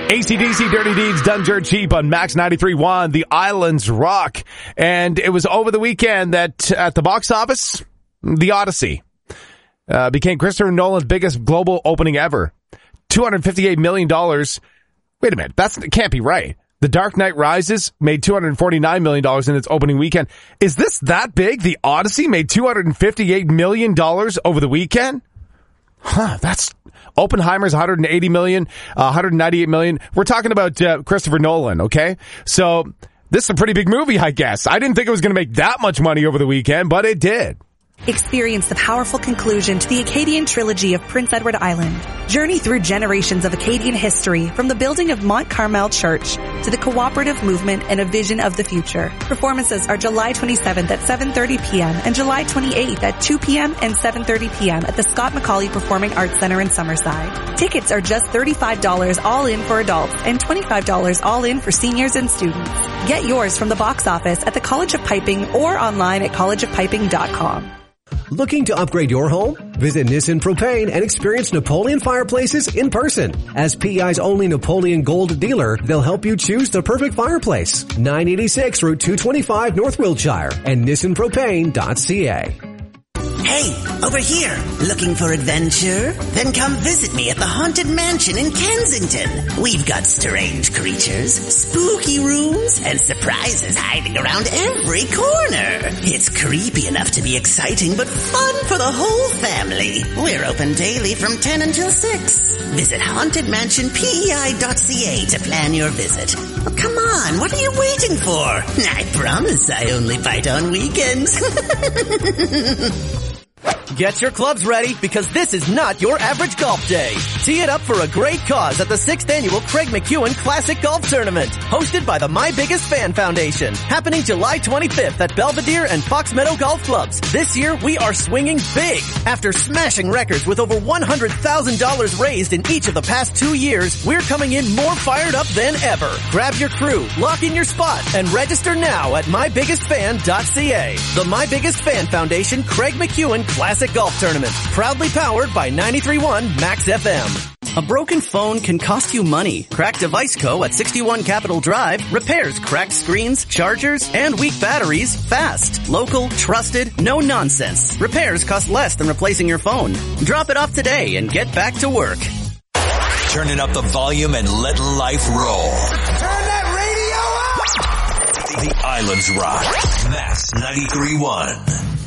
AC/DC, Dirty Deeds, Done Dirt Cheap on Max 93.1, The Islands Rock. And it was over the weekend that at the box office, The Odyssey became Christopher Nolan's biggest global opening ever. $258 million. Wait a minute, that can't be right. The Dark Knight Rises made $249 million in its opening weekend. Is this that big? The Odyssey made $258 million over the weekend? That's Oppenheimer's $180 million, $198 million. We're talking about Christopher Nolan, okay? So this is a pretty big movie, I guess. I didn't think it was going to make that much money over the weekend, but it did. Experience the powerful conclusion to the Acadian trilogy of Prince Edward Island. Journey through generations of Acadian history, from the building of Mont Carmel Church to the cooperative movement and a vision of the future. Performances are July 27th at 7:30 p.m. and July 28th at 2 p.m. and 7:30 p.m. at the Scott McCauley Performing Arts Center in Summerside. Tickets are just $35 all in for adults and $25 all in for seniors and students. Get yours from the box office at the College of Piping or online at collegeofpiping.com. Looking to upgrade your home? Visit Nissan Propane and experience Napoleon Fireplaces in person. As PEI's only Napoleon Gold dealer, they'll help you choose the perfect fireplace. 986 Route 225 North Wiltshire and nissanpropane.ca. Hey, over here. Looking for adventure? Then come visit me at the Haunted Mansion in Kensington. We've got strange creatures, spooky rooms, and surprises hiding around every corner. It's creepy enough to be exciting, but fun for the whole family. We're open daily from 10 until 6. Visit hauntedmansionpei.ca to plan your visit. Oh, come on, what are you waiting for? I promise I only bite on weekends. Get your clubs ready, because this is not your average golf day. Tee it up for a great cause at the 6th Annual Craig McEwen Classic Golf Tournament, hosted by the My Biggest Fan Foundation, happening July 25th at Belvedere and Fox Meadow Golf Clubs. This year, we are swinging big. After smashing records with over $100,000 raised in each of the past 2 years, we're coming in more fired up than ever. Grab your crew, lock in your spot, and register now at mybiggestfan.ca. The My Biggest Fan Foundation Craig McEwen Classic Golf Tournament, proudly powered by 93.1 Max FM. A broken phone can cost you money. Cracked Device Co. at 61 Capitol Drive repairs cracked screens, chargers, and weak batteries fast. Local, trusted, no nonsense. Repairs cost less than replacing your phone. Drop it off today and get back to work. Turning up the volume and let life roll. Turn that radio up! The Islands Rock. Max 93.1.